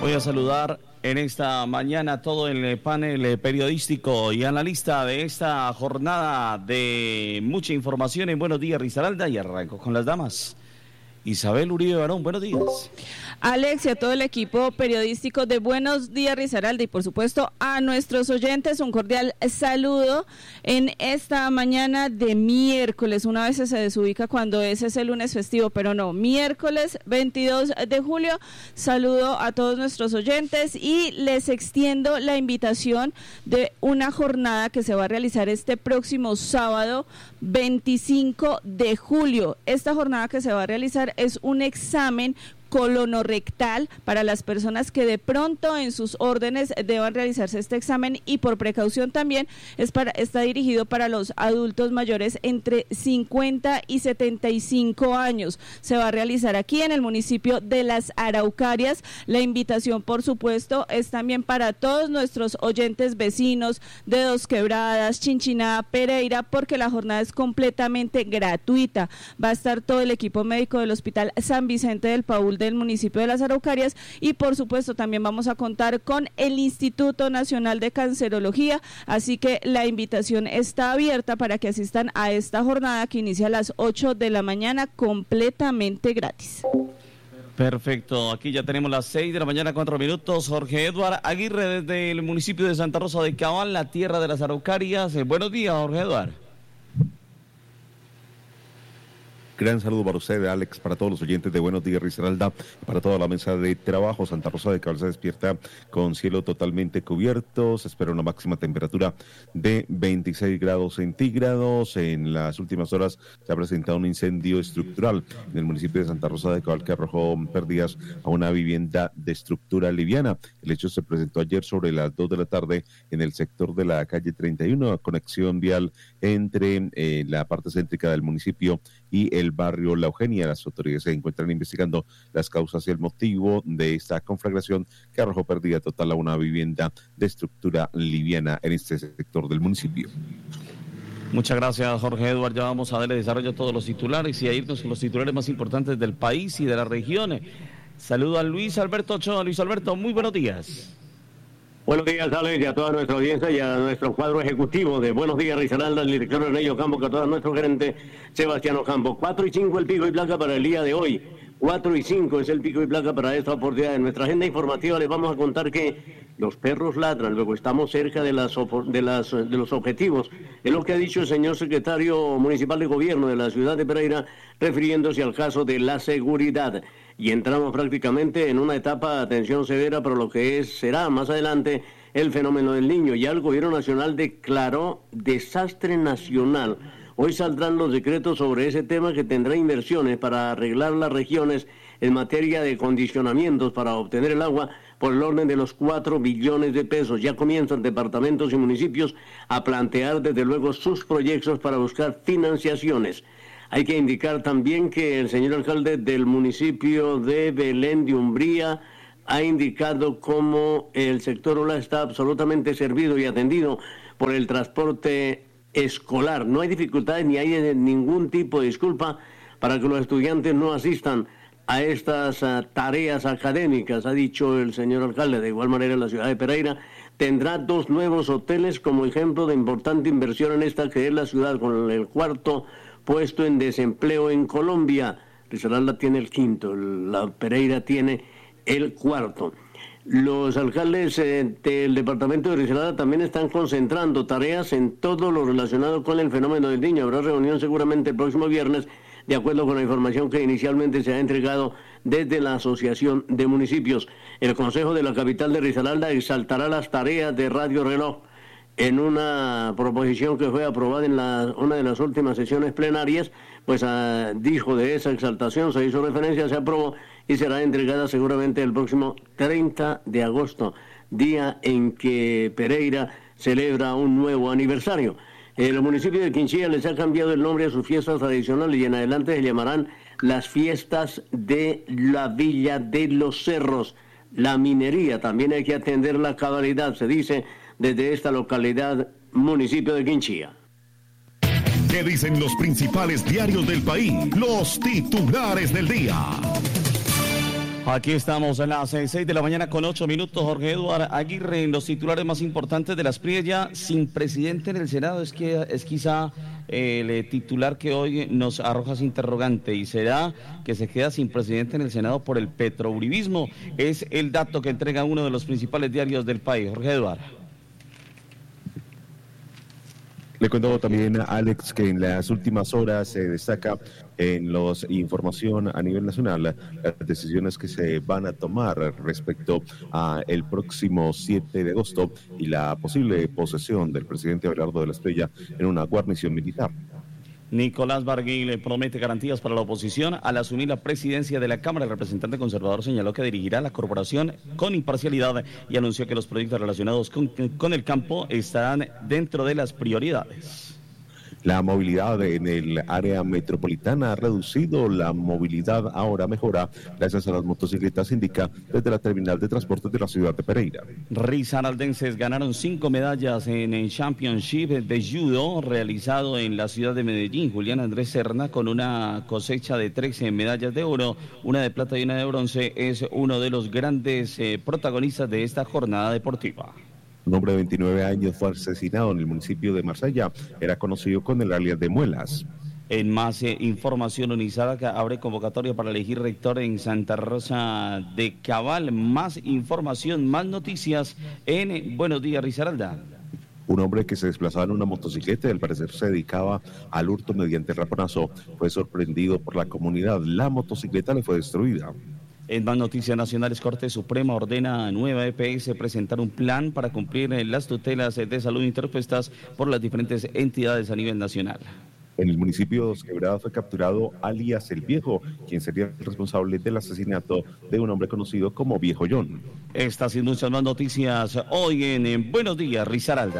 Voy a saludar en esta mañana todo el panel periodístico y analista de esta jornada de mucha información en Buenos Días, Risaralda, y arranco con las damas. Isabel Uribe Barón, buenos días. Alex y a todo el equipo periodístico de Buenos Días, Risaralda, y por supuesto a nuestros oyentes un cordial saludo en esta mañana de miércoles. Una vez se desubica cuando ese es el lunes festivo, pero no, miércoles 22 de julio. Saludo a todos nuestros oyentes y les extiendo la invitación de una jornada que se va a realizar este próximo sábado 25 de julio. Esta jornada que se va a realizar es un examen colonorrectal para las personas que de pronto en sus órdenes deban realizarse este examen, y por precaución también está dirigido para los adultos mayores entre 50 y 75 años. Se va a realizar aquí en el municipio de Las Araucarias. La invitación, por supuesto, es también para todos nuestros oyentes vecinos de Dos Quebradas, Chinchiná, Pereira, porque la jornada es completamente gratuita. Va a estar todo el equipo médico del Hospital San Vicente del Paúl del municipio de Las Araucarias, y por supuesto también vamos a contar con el Instituto Nacional de Cancerología, así que la invitación está abierta para que asistan a esta jornada que inicia a las 8 de la mañana completamente gratis. Perfecto, aquí ya tenemos las 6 de la mañana, 4 minutos. Jorge Eduard Aguirre desde el municipio de Santa Rosa de Cabal, la tierra de Las Araucarias. Buenos días, Jorge Eduard. Gran saludo para usted, Alex, para todos los oyentes de Buenos Días, Risaralda, para toda la mesa de trabajo. Santa Rosa de Cabal se despierta con cielo totalmente cubierto. Se espera una máxima temperatura de 26 grados centígrados. En las últimas horas se ha presentado un incendio estructural en el municipio de Santa Rosa de Cabal que arrojó pérdidas a una vivienda de estructura liviana. El hecho se presentó ayer sobre las 2 de la tarde en el sector de la calle 31, a conexión vial entre la parte céntrica del municipio y el barrio La Eugenia. Las autoridades se encuentran investigando las causas y el motivo de esta conflagración que arrojó pérdida total a una vivienda de estructura liviana en este sector del municipio. Muchas gracias, Jorge Eduard. Ya vamos a darle desarrollo a todos los titulares y a irnos con los titulares más importantes del país y de la región. Saludo a Luis Alberto Ochoa. Luis Alberto, muy buenos días. Buenos días, Alex, y a toda nuestra audiencia y a nuestro cuadro ejecutivo de Buenos Días, Risaralda, el director René Ocampo, que a todo nuestro gerente Sebastián Ocampo. 4 y 5 el pico y placa para el día de hoy. 4 y 5 es el pico y placa para esta oportunidad. En nuestra agenda informativa les vamos a contar que los perros ladran, luego estamos cerca de los objetivos. Es lo que ha dicho el señor secretario municipal de gobierno de la ciudad de Pereira, refiriéndose al caso de la seguridad. Y entramos prácticamente en una etapa de atención severa para lo que será más adelante el fenómeno del Niño. Ya el gobierno nacional declaró desastre nacional. Hoy saldrán los decretos sobre ese tema, que tendrá inversiones para arreglar las regiones en materia de condicionamientos para obtener el agua por el orden de los 4 billones de pesos. Ya comienzan departamentos y municipios a plantear desde luego sus proyectos para buscar financiaciones. Hay que indicar también que el señor alcalde del municipio de Belén de Umbría ha indicado cómo el sector Ola está absolutamente servido y atendido por el transporte escolar. No hay dificultades ni hay ningún tipo de disculpa para que los estudiantes no asistan a estas tareas académicas, ha dicho el señor alcalde. De igual manera, la ciudad de Pereira tendrá 2 nuevos hoteles como ejemplo de importante inversión en esta que es la ciudad, con el 4º puesto en desempleo en Colombia. Risaralda tiene el 5º, la Pereira tiene el 4º. Los alcaldes del departamento de Risaralda también están concentrando tareas en todo lo relacionado con el fenómeno del Niño. Habrá reunión seguramente el próximo viernes, de acuerdo con la información que inicialmente se ha entregado desde la Asociación de Municipios. El Consejo de la capital de Risaralda exaltará las tareas de Radio Reloj en una proposición que fue aprobada en una de las últimas sesiones plenarias. Pues dijo de esa exaltación, se hizo referencia, se aprobó y será entregada seguramente el próximo 30 de agosto, día en que Pereira celebra un nuevo aniversario. El municipio de Quinchilla les ha cambiado el nombre a sus fiestas tradicionales y en adelante se llamarán las fiestas de la Villa de los Cerros. La minería también hay que atender la cabalidad, se dice desde esta localidad, municipio de Quinchilla. ¿Qué dicen los principales diarios del país? Los titulares del día. Aquí estamos a las 6 de la mañana con 8 minutos. Jorge Eduardo Aguirre, en los titulares más importantes de las PRI, ya sin presidente en el Senado. Es quizá el titular que hoy nos arroja ese interrogante, y será que se queda sin presidente en el Senado por el petrouribismo. Es el dato que entrega uno de los principales diarios del país. Jorge Eduardo. Le cuento también a Alex que en las últimas horas se destaca en los información a nivel nacional las decisiones que se van a tomar respecto a el próximo 7 de agosto y la posible posesión del presidente Abelardo de la Espriella en una guarnición militar. Nicolás Barguil promete garantías para la oposición al asumir la presidencia de la Cámara. El representante conservador señaló que dirigirá la corporación con imparcialidad y anunció que los proyectos relacionados con el campo estarán dentro de las prioridades. La movilidad en el área metropolitana ha reducido, la movilidad ahora mejora gracias a las motocicletas, indica desde la terminal de transportes de la ciudad de Pereira. Risaraldenses ganaron 5 medallas en el Championship de Judo realizado en la ciudad de Medellín. Julián Andrés Serna, con una cosecha de 13 medallas de oro, una de plata y una de bronce, es uno de los grandes protagonistas de esta jornada deportiva. Un hombre de 29 años fue asesinado en el municipio de Marsella. Era conocido con el alias de Muelas. En más información, Unizaga abre convocatoria para elegir rector en Santa Rosa de Cabal. Más información, más noticias en Buenos Días, Risaralda. Un hombre que se desplazaba en una motocicleta y al parecer se dedicaba al hurto mediante raponazo fue sorprendido por la comunidad. La motocicleta le fue destruida. En más noticias nacionales, Corte Suprema ordena a nueva EPS presentar un plan para cumplir las tutelas de salud interpuestas por las diferentes entidades a nivel nacional. En el municipio de Dos Quebradas fue capturado alias El Viejo, quien sería el responsable del asesinato de un hombre conocido como Viejo John. Estas y muchas más noticias hoy en Buenos Días, Risaralda.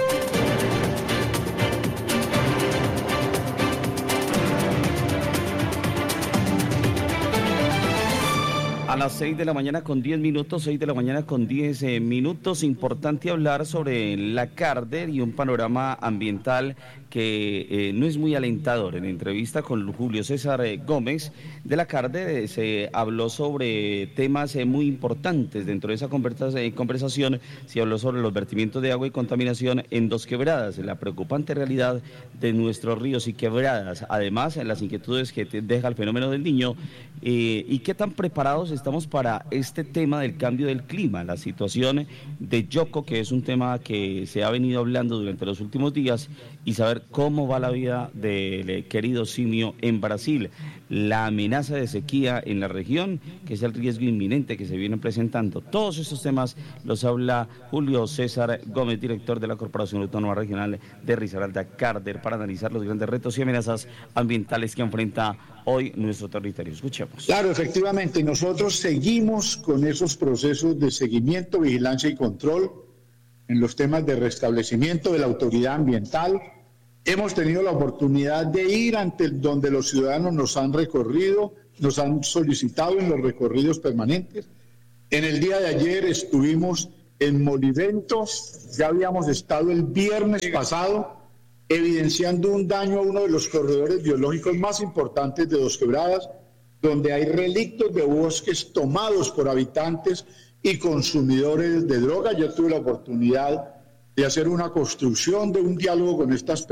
A las 6 de la mañana con 10 minutos, 6 de la mañana con 10 minutos, importante hablar sobre la Carder y un panorama ambiental que no es muy alentador. En entrevista con Julio César Gómez de la Carder se habló sobre temas muy importantes. Dentro de esa conversación se habló sobre los vertimientos de agua y contaminación en Dos Quebradas, la preocupante realidad de nuestros ríos y quebradas, además las inquietudes que deja el fenómeno del Niño y qué tan preparados estamos para este tema del cambio del clima, la situación de Yoko, que es un tema que se ha venido hablando durante los últimos días, y saber cómo va la vida del querido simio en Brasil, la amenaza de sequía en la región, que es el riesgo inminente que se viene presentando. Todos estos temas los habla Julio César Gómez, director de la Corporación Autónoma Regional de Risaralda, Carder, para analizar los grandes retos y amenazas ambientales que enfrenta hoy nuestro territorio. Escuchemos. Claro, efectivamente, nosotros seguimos con esos procesos de seguimiento, vigilancia y control en los temas de restablecimiento de la autoridad ambiental. Hemos tenido la oportunidad de ir ante donde los ciudadanos nos han recorrido, nos han solicitado en los recorridos permanentes. En el día de ayer estuvimos en Molivento, ya habíamos estado el viernes pasado evidenciando un daño a uno de los corredores biológicos más importantes de Dos Quebradas, donde hay relictos de bosques tomados por habitantes y consumidores de droga. Yo tuve la oportunidad de hacer una construcción de un diálogo con estas personas.